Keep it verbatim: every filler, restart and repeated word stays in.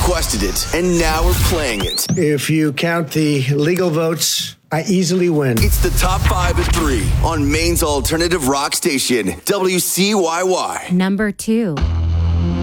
requested it, and now we're playing it. If you count the legal votes, I easily win. It's the top five at three on Maine's alternative rock station, W C Y Y. Number two.